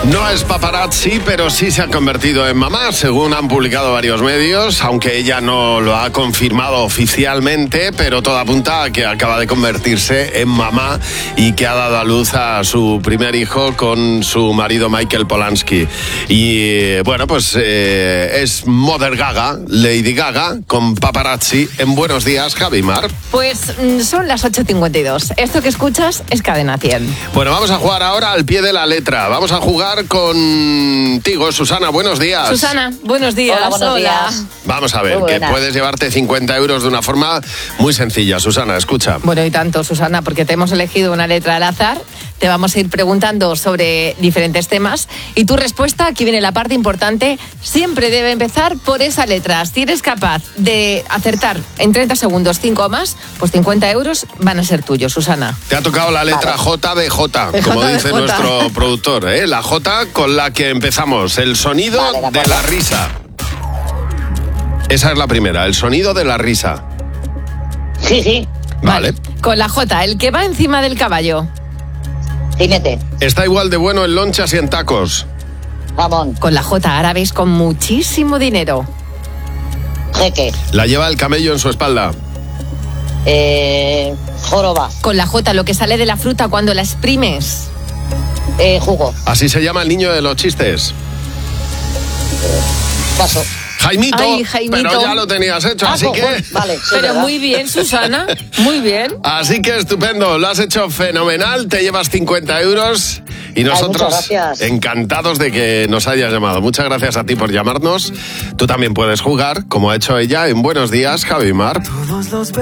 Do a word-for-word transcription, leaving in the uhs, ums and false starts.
No es paparazzi, pero sí se ha convertido en mamá, según han publicado varios medios, aunque ella no lo ha confirmado oficialmente, pero todo apunta a que acaba de convertirse en mamá y que ha dado a luz a su primer hijo con su marido Michael Polanski. Y bueno, pues eh, es Mother Gaga, Lady Gaga, con paparazzi en Buenos Días, Javi Mar. Pues son las ocho cincuenta y dos. Esto que escuchas es Cadena cien. Bueno, vamos a jugar ahora al pie de la letra. Vamos a jugar contigo, Susana, buenos días. Susana, buenos días. Hola, buenos Hola. días. Vamos a ver, que puedes llevarte cincuenta euros de una forma muy sencilla. Susana, escucha. Bueno, y tanto, Susana, porque te hemos elegido una letra al azar. Te vamos a ir preguntando sobre diferentes temas. Y tu respuesta, aquí viene la parte importante, siempre debe empezar por esa letra. Si eres capaz de acertar en treinta segundos cinco o más, pues cincuenta euros van a ser tuyos, Susana. Te ha tocado la letra Vale. J de J, De como J de dice J. nuestro productor, ¿eh? La J con la que empezamos, el sonido Vale, de de acuerdo. la risa. Esa es la primera, el sonido de la risa. Sí, sí. Vale. Con la J, el que va encima del caballo. Jinete. Está igual de bueno en lonchas y en tacos. Jamón. Con la J, árabes con muchísimo dinero. Jeque. La lleva el camello en su espalda. Eh, joroba. Con la J, lo que sale de la fruta cuando la exprimes. Eh, jugo. Así se llama el niño de los chistes. Paso. Jaimito, Ay, Jaimito. pero ya lo tenías hecho, Ah, así cojón. que... Vale, sí, Pero ¿verdad? muy bien, Susana, muy bien. Así que estupendo, lo has hecho fenomenal, te llevas cincuenta euros y nosotros muchas gracias. encantados de que nos hayas llamado. Muchas gracias a ti por llamarnos. Tú también puedes jugar, como ha hecho ella, en Buenos Días, Javi Mar. Todos los